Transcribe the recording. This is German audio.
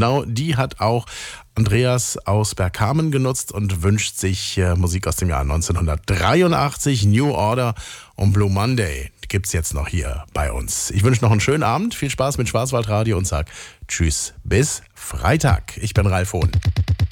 Genau, die hat auch Andreas aus Bergkamen genutzt und wünscht sich Musik aus dem Jahr 1983, New Order und Blue Monday. Gibt's jetzt noch hier bei uns. Ich wünsche noch einen schönen Abend, viel Spaß mit Schwarzwaldradio und sag Tschüss bis Freitag. Ich bin Ralf Hohn.